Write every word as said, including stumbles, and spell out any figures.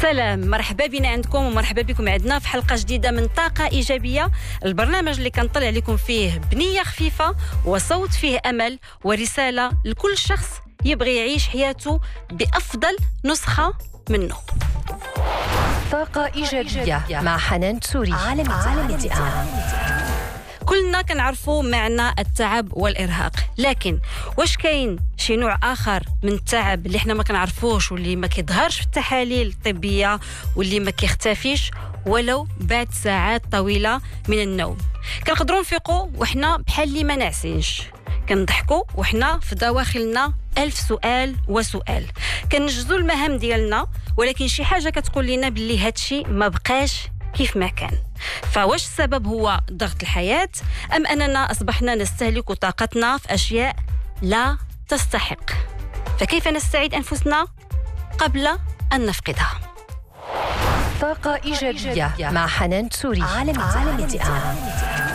سلام، مرحبا بنا عندكم ومرحبا بكم عندنا في حلقة جديدة من طاقة إيجابية، البرنامج اللي كنطلع لكم فيه بنية خفيفة وصوت فيه أمل ورسالة لكل شخص يبغي يعيش حياته بأفضل نسخة منه. طاقة إيجابية مع حنان تسوري. عالم التعب. كلنا كنعرفوا معنى التعب والإرهاق، لكن واش كاين شي نوع آخر من التعب اللي احنا ما كنعرفوش واللي ما كيظهرش في التحاليل الطبية واللي ما كيختفيش ولو بعد ساعات طويلة من النوم؟ كنقدروا نفيقوا وحنا بحال اللي ما ناعسينش، كنضحكوا وحنا في دواخلنا ألف سؤال وسؤال، كنجزوا المهام ديالنا ولكن شي حاجة كتقول لنا باللي هادشي ما بقاش كيف ما كان. فواش السبب هو ضغط الحياة أم أننا أصبحنا نستهلك طاقتنا في أشياء لا تستحق؟ فكيف نستعيد أنفسنا قبل أن نفقدها؟ طاقة إيجابية مع حنان تسوري. عالم التعب.